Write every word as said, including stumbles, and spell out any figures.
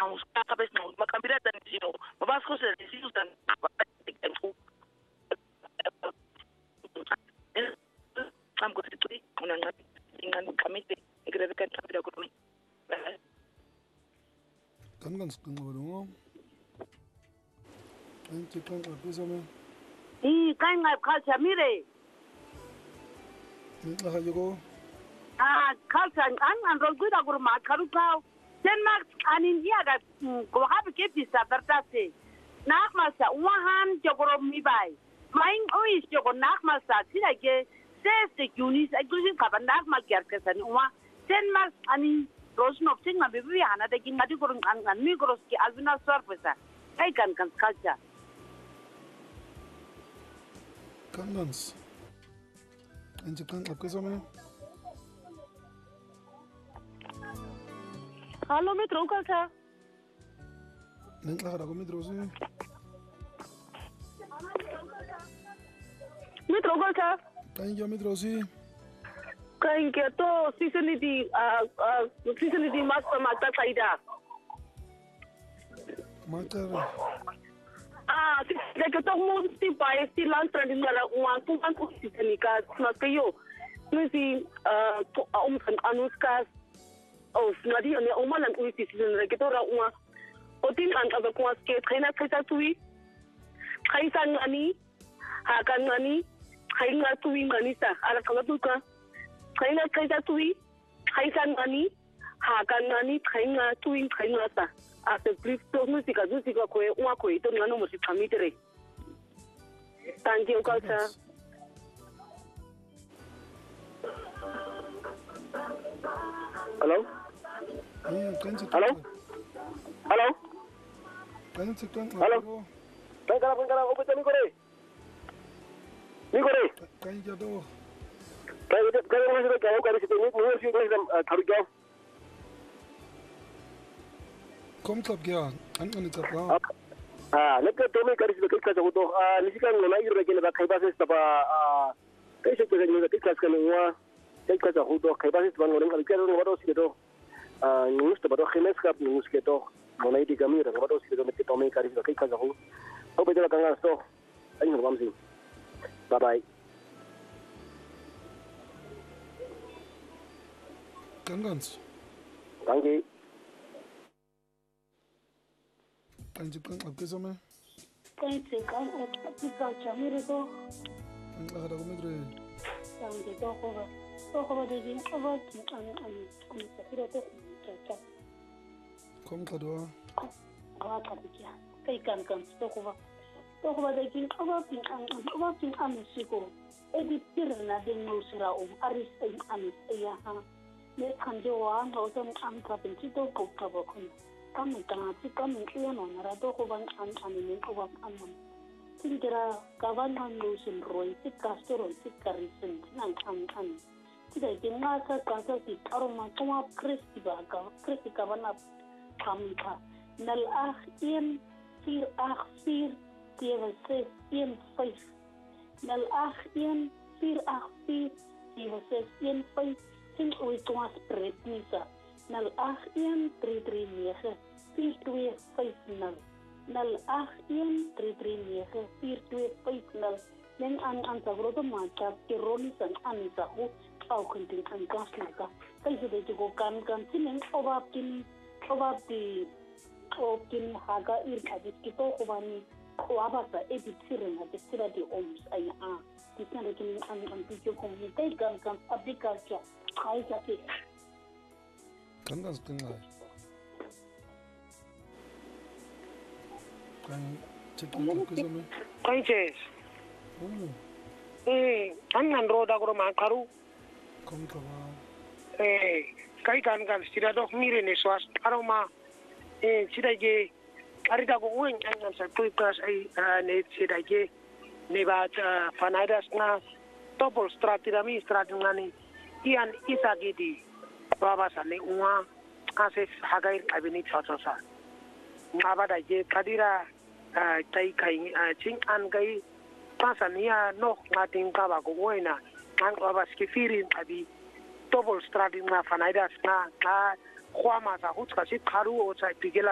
não acaba não uma câmera da ensino mas as coisas de ensino dan am ko titui una nga ingan kamite igre kan kamera ko ni kan kan skung wo an ti kan ko zama i kan ngai khalcha mire ni la yugo ah khalcha an an rol guda gur ma kharu pau Denmark anin iya ga ko habi ke pisa tartase nak masa wahan jogoro mi bai main ois jogo nak masa tilage se kunis agushin kabandak ma kerkesan wa Denmark anin rosnop singa bibi ana de kin ngadi kurun an an micros ki albina surface kai kan kan khalcha Kanans. En je kan ook zo mee. Hallo metro kalcha. Nen la ga ko metro si. Metro kalcha. Kan je metro si. Kan ke to seasonality ah seasonality master mata saida. Mater. Ah, de que todo mundo se vai se lá trending lá uma com uma coisa mas que eu não sei ah um anuska of nadi ne uma lan uи season de que toda uma otin an aba com as que treina kaisa tui kaisa ngani ha kan ngani kaina tui ngani sa ala kala tuka kaina kaisa tui kaisa ngani ha kan ngani kaina tui kaina sa a se brief to música música ko uma ko ito ngano mo si pamitere thank you kalsa hello Eh, kan je. hello hello Kan je kan. Hello. Pengkara pengkara opo tani kore ni kore Kan je do. kai kai mo se ka ko si ni mo si ko tharu jaw Kom top gya. An an top ga. ah lekka to me kari si kai ka to ah ni sikan no na yiro ke ba kai ba se sta ba ah kai se ke ni kai ka ska ni wa kai ka to do kai ba se ba no ngal ke no do si do ah ni sta ba do khimes ka ni mus ke to mo na di kamira ba do si do me to me kari si kai ka ho o be de la kanga sto ai no vamos bye bye Kangans. thank you Kan je kan ook zo mee. Kan je kan ook pika chamire to An la ga ko metro. sang de to ko ba to ko ba de din ko ba ki an an an sapiro to cha Kom ka do. awa ka biya kai kan kan to ko ba to ko ba de din ko ba pin an an ko ba pin an siko edi tirna de no sira o aris ai an ya ha ne kan de wa no to an ka pin ti to ko ka ba ko kami tanga si kami iyo no narado ko bang an aninin ko bang aman tindira kawan han lusin roy si kastoro si karisin nang an an tidak dengar ka kasa si aroma kuma kristi baga kristi kawan ap kami ka nal ah ien fir ah fir tieva ses ien fais nal ah ien fir ah fir tieva ses ien fais sing oi tua spread nisa nal ah ien tri tri nege vier twee vyf nul nul agt een drie drie nege vier twee vyf nul nen aan aan sa grote maatskap ironies en anisa ho au kunting aan kasnaka kay so de ko kan kan sinen obab kin obab di opkin haga ir kadit kito ko bani ko abasa edit siren ha sira di oms ay a kisna de kin an an pijo ko ni kay kan kan application ay sa ti Kangans kan ga. Kan je kan ook zo mee. kai ches Oh, eh an nan ro da gro ma karu kom ka ba. eh kai kan kan sira do mire ne swas aroma eh sira ge ari da go wen an nan sa tu kas ai ne sira ge ne ba fanadas na double stratirami stratinani ian isagidi baba sale uwa ase hagair abini chacha ngaba da je kadira tai kai ching an gai pasania no ngating ka ba go wena an ko ba skifiri abi double strating na fanaida na ka khwama sa hutska si kharu o sa tigela